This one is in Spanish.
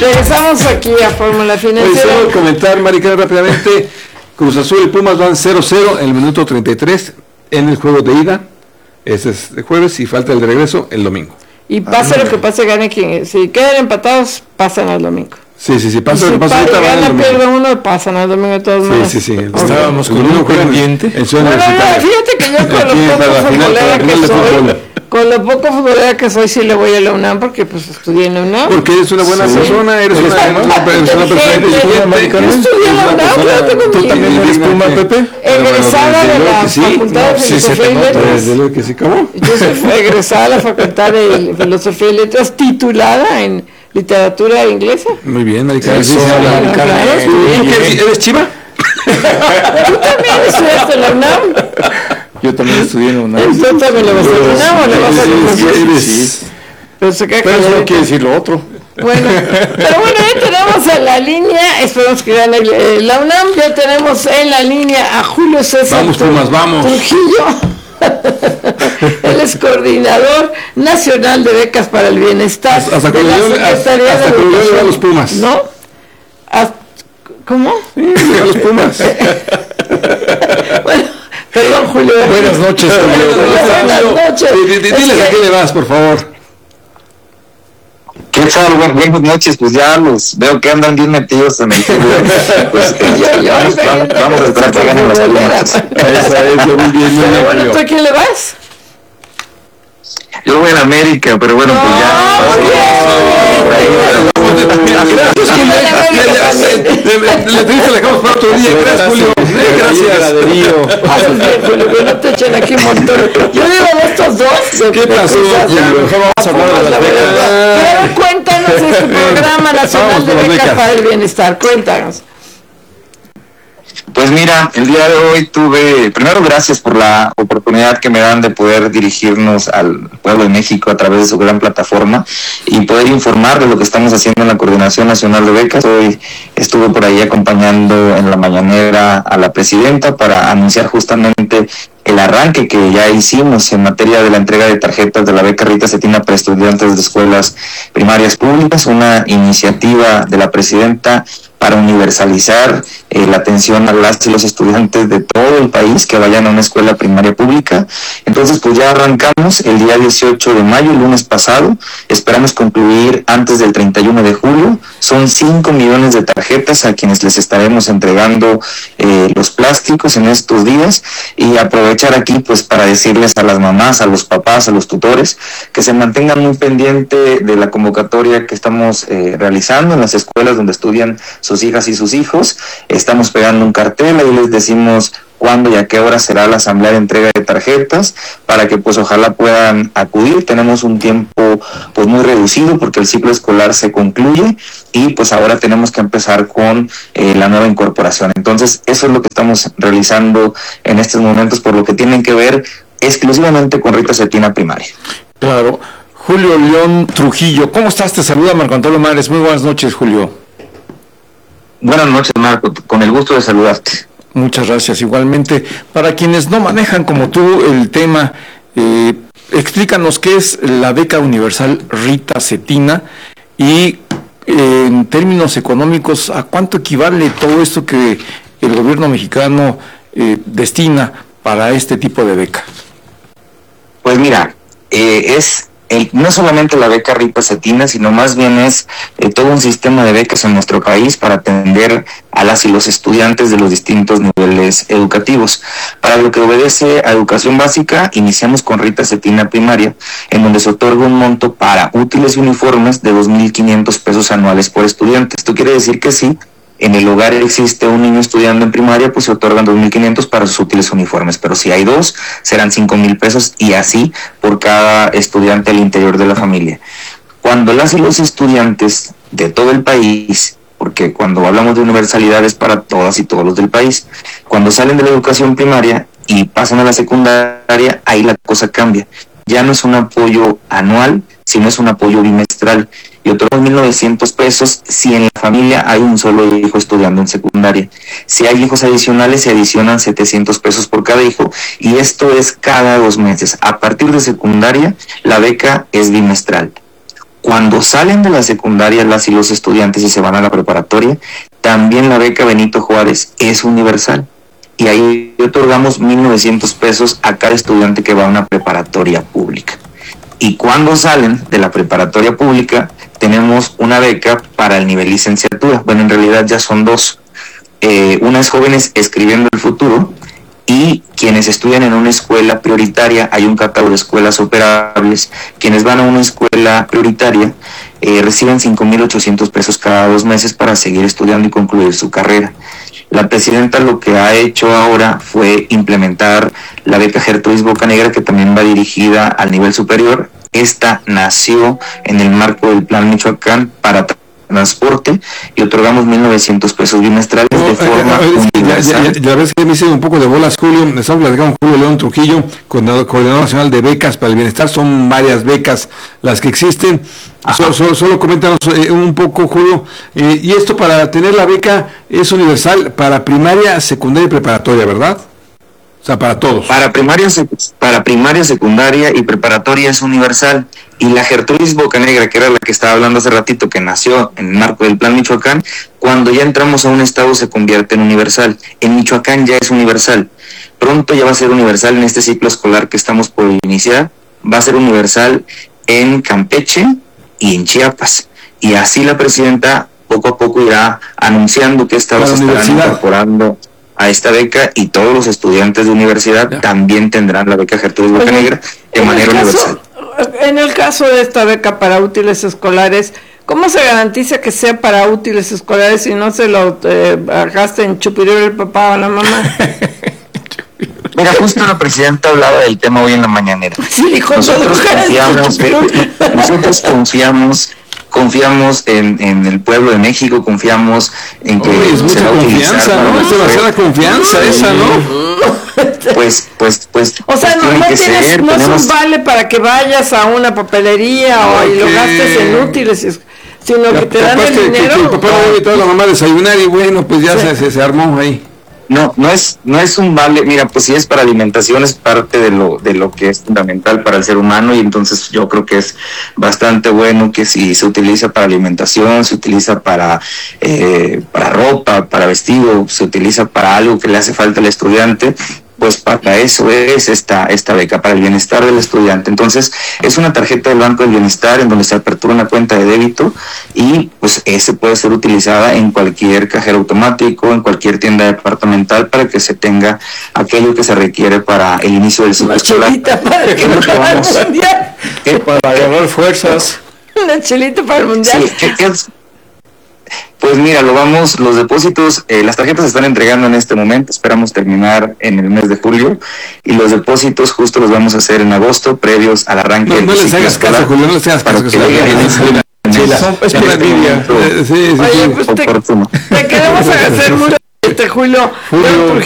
Regresamos aquí a Fórmula Financiera. Solo comentar, Maricarmen, rápidamente. Cruz Azul y Pumas van 0-0 en el minuto 33 en el juego de ida. Ese es el jueves y falta el de regreso el domingo. Y pase lo que pase, gane quien. Si quedan empatados, pasan al domingo. Sí, pasa lo que pasa ahorita. Gana, pierde uno, pasan al domingo de todos modos. Sí. Estábamos con un pendiente. Fíjate que yo con lo poco futbolera que soy, sí le voy a la UNAM, porque pues estudié en la UNAM. Porque eres una buena persona, eres una persona inteligente. Yo estudié en la UNAM, ¿Tú también eres Puma, Pepe? Egresada de la Facultad de Filosofía y Letras. Desde luego que sí, ¿cómo? Yo soy egresada de la Facultad de Filosofía y Letras, titulada en literatura inglesa. Muy bien, Maricarmen. ¿Eres chiva? ¿Tú también estudiaste en la UNAM? Yo también estudié en UNAM. ¿Tú también le vas a UNAM o le vas a UNAM? Sí. Pero eso no quiere decir lo otro. Bueno, pero bueno, ya tenemos en la línea, esperamos que gane la UNAM, ya tenemos en la línea a Julio César. Vamos, Pumas, vamos. Trujillo. Él es coordinador nacional de becas para el bienestar. Hasta que le a los Pumas. ¿No? ¿Cómo? Sí, a los Pumas. Bueno, perdón, Julio. Buenas noches, Julio. Buenas noches. Diles a qué le vas, por favor. ¿Qué tal? Buenas noches, pues ya los veo que andan bien metidos en el fútbol. Pues, vamos a esperar que ganen los Pumas. Esa es lo muy bien. Pero bueno, ¿tú a quién le vas? Yo voy a la América, pero bueno, pues Le pediste la cama para otro día. Gracias, Julio. Gracias. Julio, no te echen aquí un montón. Yo digo de estos dos. ¿Qué pasó? Vamos a hablar de las becas. Pero cuéntanos este programa nacional de becas para el bienestar. Cuéntanos. Pues mira, el día de hoy primero gracias por la oportunidad que me dan de poder dirigirnos al pueblo de México a través de su gran plataforma y poder informar de lo que estamos haciendo en la Coordinación Nacional de Becas. Hoy estuve por ahí acompañando en la mañanera a la presidenta para anunciar justamente el arranque que ya hicimos en materia de la entrega de tarjetas de la beca Rita Cetina para estudiantes de escuelas primarias públicas, una iniciativa de la presidenta para universalizar la atención a las y los estudiantes de todo el país que vayan a una escuela primaria pública. Entonces, pues ya arrancamos el día 18 de mayo, el lunes pasado. Esperamos concluir antes del 31 de julio. Son 5 millones de tarjetas a quienes les estaremos entregando los plásticos en estos días, y aprovechar aquí pues para decirles a las mamás, a los papás, a los tutores, que se mantengan muy pendiente de la convocatoria que estamos realizando en las escuelas donde estudian sus hijas y sus hijos. Estamos pegando un cartel, ahí les decimos cuándo y a qué hora será la asamblea de entrega de tarjetas, para que pues ojalá puedan acudir. Tenemos un tiempo pues muy reducido porque el ciclo escolar se concluye y pues ahora tenemos que empezar con la nueva incorporación. Entonces eso es lo que estamos realizando en estos momentos, por lo que tienen que ver exclusivamente con Rita Cetina primaria. Claro. Julio León Trujillo, ¿cómo estás? Te saluda Marco Antonio Mares. Muy buenas noches, Julio. Buenas noches, Marco, con el gusto de saludarte. Muchas gracias. Igualmente, para quienes no manejan como tú el tema, explícanos qué es la beca universal Rita Cetina y en términos económicos, ¿a cuánto equivale todo esto que el gobierno mexicano destina para este tipo de beca? Pues mira, no solamente la beca Rita Cetina, sino más bien es todo un sistema de becas en nuestro país para atender a las y los estudiantes de los distintos niveles educativos. Para lo que obedece a educación básica, iniciamos con Rita Cetina primaria, en donde se otorga un monto para útiles y uniformes de 2,500 pesos anuales por estudiante. Esto quiere decir que sí, en el hogar existe un niño estudiando en primaria, pues se otorgan 2,500 para sus útiles uniformes, pero si hay dos, serán 5,000 pesos y así por cada estudiante al interior de la familia. Cuando las y los estudiantes de todo el país, porque cuando hablamos de universalidad es para todas y todos los del país, cuando salen de la educación primaria y pasan a la secundaria, ahí la cosa cambia. Ya no es un apoyo anual, sino es un apoyo bimestral. Y otorgamos 1,900 pesos si en la familia hay un solo hijo estudiando en secundaria. Si hay hijos adicionales, se adicionan 700 pesos por cada hijo, y esto es cada 2 meses. A partir de secundaria, la beca es bimestral. Cuando salen de la secundaria las y los estudiantes y se van a la preparatoria, también la beca Benito Juárez es universal. Y ahí otorgamos 1,900 pesos a cada estudiante que va a una preparatoria pública. Y cuando salen de la preparatoria pública, tenemos una beca para el nivel licenciatura. Bueno, en realidad ya son dos. Una es Jóvenes Escribiendo el Futuro, y quienes estudian en una escuela prioritaria, hay un catálogo de escuelas operables. Quienes van a una escuela prioritaria reciben 5,800 pesos cada 2 meses para seguir estudiando y concluir su carrera. La presidenta lo que ha hecho ahora fue implementar la beca Gertrudis Bocanegra, que también va dirigida al nivel superior. Esta nació en el marco del Plan Michoacán para transporte y otorgamos 1,900 pesos bimestrales de forma universal. Ya ves que me hice un poco de bolas, Julio. Estamos platicando con Julio León Trujillo, coordinador nacional de becas para el bienestar. Son varias becas las que existen. Solo coméntanos un poco, Julio. Y esto, para tener la beca, es universal para primaria, secundaria y preparatoria, ¿verdad? O sea, para todos. Para primaria, secundaria y preparatoria es universal. Y la Gertrudis Bocanegra, que era la que estaba hablando hace ratito, que nació en el marco del Plan Michoacán, cuando ya entramos a un estado se convierte en universal. En Michoacán ya es universal. Pronto ya va a ser universal en este ciclo escolar que estamos por iniciar. Va a ser universal en Campeche y en Chiapas. Y así la presidenta poco a poco irá anunciando que estados estarán incorporando a esta beca, y todos los estudiantes de universidad también tendrán la beca Gertrudis Bocanegra de manera universal. En el caso de esta beca para útiles escolares, ¿cómo se garantiza que sea para útiles escolares y no se lo gaste en chupirul el papá o la mamá? Mira, justo la presidenta hablaba del tema hoy en la mañanera. Sí, dijo, nosotros confiamos en el pueblo de México, confiamos en que es mucha confianza, ¿no? Es demasiada confianza esa, ¿no? Pues o sea, no es un vale para que vayas a una papelería y lo gastes en útiles, sino que te dan el dinero. Que el papá le invitó a la mamá a desayunar y bueno, pues ya se armó ahí. No es un vale. Mira, pues si es para alimentación, es parte de lo que es fundamental para el ser humano, y entonces yo creo que es bastante bueno que si se utiliza para alimentación, se utiliza para ropa, para vestido, se utiliza para algo que le hace falta al estudiante, pues para eso es esta beca, para el bienestar del estudiante. Entonces, es una tarjeta del Banco del Bienestar en donde se apertura una cuenta de débito, y pues ese puede ser utilizada en cualquier cajero automático, en cualquier tienda departamental, para que se tenga aquello que se requiere para el inicio del ciclo escolar. Para el mundial. Para ganar fuerzas. Una chelita para el mundial. Sí, pues mira, los depósitos, las tarjetas se están entregando en este momento, esperamos terminar en el mes de julio, y los depósitos justo los vamos a hacer en agosto, previos al arranque del ciclo hagas escolar. caso, Julio, no les hagas caso. Es por envidia. Oye, pues te queremos agradecer mucho, Julio.